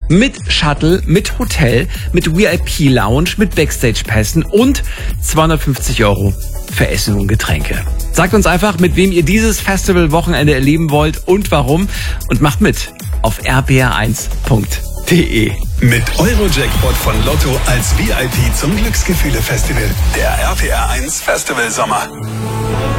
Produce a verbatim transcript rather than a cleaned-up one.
Mit Shuttle, mit Hotel, mit V I P-Lounge, mit Backstage-Pässen und zweihundertfünfzig Euro für Essen und Getränke. Sagt uns einfach, mit wem ihr dieses Festival-Wochenende erleben wollt und warum. Und macht mit auf r p r eins punkt d e. Mit Eurojackpot von Lotto als V I P zum Glücksgefühle-Festival. Der R P R eins Festival Sommer.